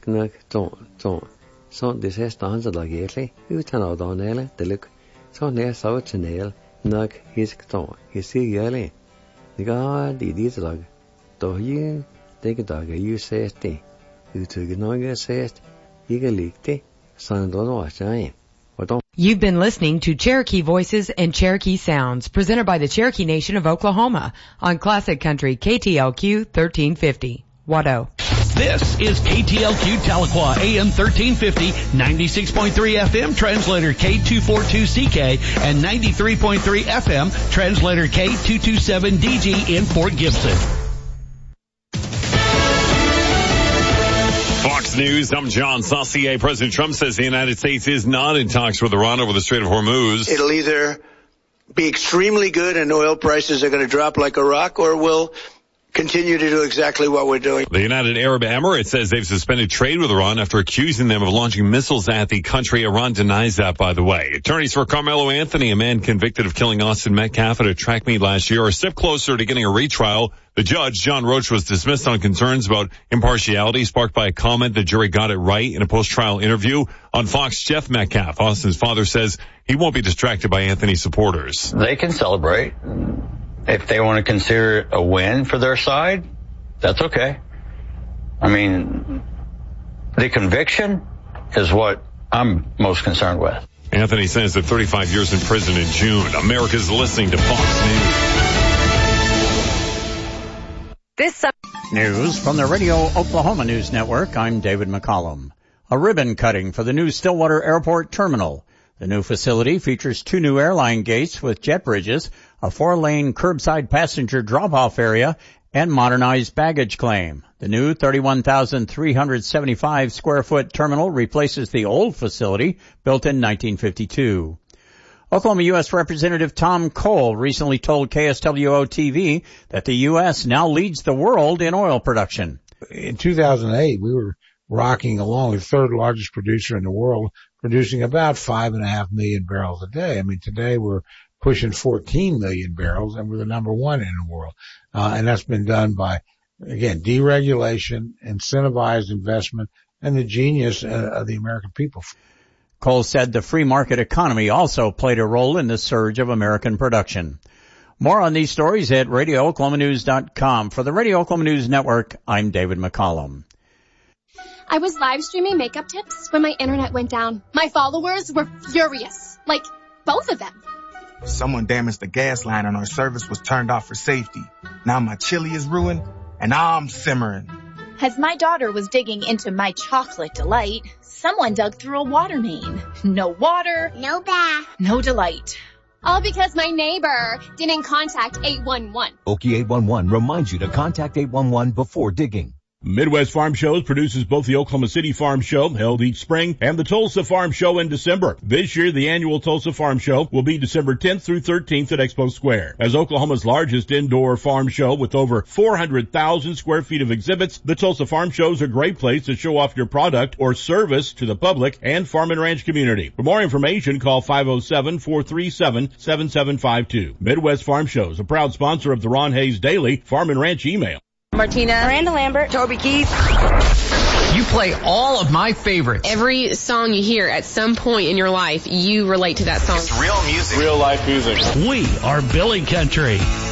nok så det siste hanser lag egentlig utan av Daniel det luk så när så channel nok hisk då hisigale diga di lag då ju det dag ju seste uttryck några sest iga likte sån då var jag. You've been listening to Cherokee Voices and Cherokee Sounds, presented by the Cherokee Nation of Oklahoma on Classic Country KTLQ 1350. Watto. This is KTLQ Tahlequah AM 1350, 96.3 FM, translator K242CK, and 93.3 FM, translator K227DG in Fort Gibson. Fox News, I'm John Saucier. President Trump says the United States is not in talks with Iran over the Strait of Hormuz. It'll either be extremely good and oil prices are going to drop like a rock, or we'll continue to do exactly what we're doing. The United Arab Emirates says they've suspended trade with Iran after accusing them of launching missiles at the country. Iran denies that, by the way. Attorneys for Carmelo Anthony, a man convicted of killing Austin Metcalf at a track meet last year, are a step closer to getting a retrial. The judge, John Roach, was dismissed on concerns about impartiality sparked by a comment the jury got it right in a post-trial interview. On Fox, Jeff Metcalf, Austin's father, says he won't be distracted by Anthony's supporters. They can celebrate. If they want to consider it a win for their side, that's okay. I mean, the conviction is what I'm most concerned with. Anthony sentenced to 35 years in prison in June. America's listening to Fox News. News from the Radio Oklahoma News Network. I'm David McCollum. A ribbon cutting for the new Stillwater Airport terminal. The new facility features 2 new airline gates with jet bridges, a 4-lane curbside passenger drop-off area, and modernized baggage claim. The new 31,375 square foot terminal replaces the old facility built in 1952. Oklahoma U.S. Representative Tom Cole recently told KSWO-TV that the U.S. now leads the world in oil production. In 2008, we were rocking along, the third largest producer in the world, producing about 5.5 million barrels a day. I mean, today we're pushing 14 million barrels, and we're the number one in the world. And that's been done by, again, deregulation, incentivized investment, and the genius of the American people. Cole said the free market economy also played a role in the surge of American production. More on these stories at RadioOklahomaNews.com. For the Radio Oklahoma News Network, I'm David McCollum. I was live streaming makeup tips when my internet went down. My followers were furious. Like, both of them. Someone damaged the gas line and our service was turned off for safety. Now my chili is ruined and I'm simmering. As my daughter was digging into my chocolate delight, someone dug through a water main. No water. No bath. No delight. All because my neighbor didn't contact 811. Okie 811 reminds you to contact 811 before digging. Midwest Farm Shows produces both the Oklahoma City Farm Show, held each spring, and the Tulsa Farm Show in December. This year, the annual Tulsa Farm Show will be December 10th through 13th at Expo Square. As Oklahoma's largest indoor farm show with over 400,000 square feet of exhibits, the Tulsa Farm Show is a great place to show off your product or service to the public and farm and ranch community. For more information, call 507-437-7752. Midwest Farm Shows, a proud sponsor of the Ron Hayes Daily Farm and Ranch email. Martina, Miranda Lambert, Toby Keith. You play all of my favorites. Every song you hear at some point in your life, you relate to that song. It's real music. Real life music. We are Billy Country.